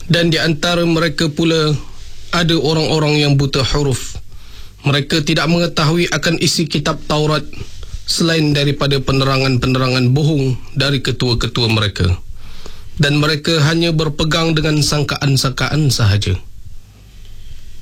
Dan di antara mereka pula ada orang-orang yang buta huruf. Mereka tidak mengetahui akan isi kitab Taurat selain daripada penerangan-penerangan bohong dari ketua-ketua mereka. Dan mereka hanya berpegang dengan sangkaan-sangkaan sahaja.